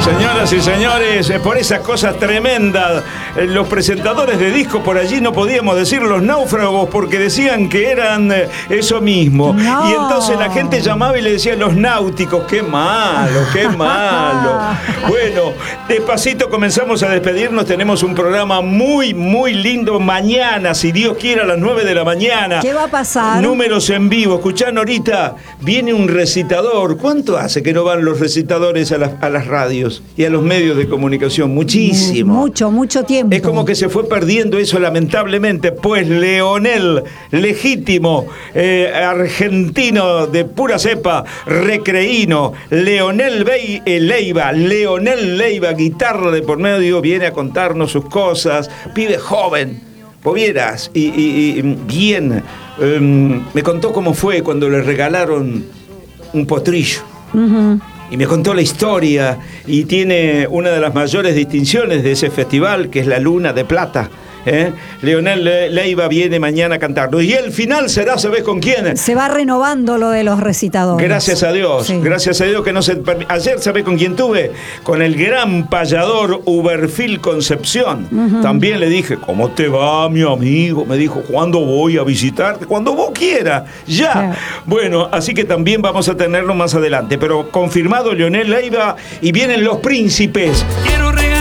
Señoras y señores, por esas cosas tremendas, los presentadores de disco por allí no podíamos decir los náufragos porque decían que eran eso mismo. No. Y entonces la gente llamaba y le decía los náuticos. ¡Qué malo, qué malo! Bueno, despacito comenzamos a despedirnos. Tenemos un programa muy, muy lindo mañana, si Dios quiere, a las 9 de la mañana. ¿Qué va a pasar? Números en vivo. Escuchán ahorita, viene un recitador. ¿Cuánto hace que no van los recitadores a las radios y a los medios de comunicación? Muchísimo. Mucho tiempo. Es como que se fue perdiendo eso, lamentablemente. Pues Leonel, legítimo, argentino de pura cepa, recreíno, Leonel Leiva, guitarra de por medio, viene a contarnos sus cosas. Pibe joven, vos vieras, y bien. Me contó cómo fue cuando le regalaron un potrillo. Uh-huh. Y me contó la historia, y tiene una de las mayores distinciones de ese festival, que es la Luna de Plata. Leonel Leiva viene mañana a cantarlo. Y el final será, ¿sabés con quién? Se va renovando lo de los recitadores. Gracias a Dios, sí. Gracias a Dios que no se... Ayer, ¿sabés con quién tuve? Con el gran payador Uberfil Concepción. Uh-huh. También le dije, ¿cómo te va, mi amigo? Me dijo, ¿cuándo voy a visitarte? Cuando vos quieras, ya. Claro. Bueno, así que también vamos a tenerlo más adelante. Pero confirmado Leonel Leiva, y vienen los príncipes.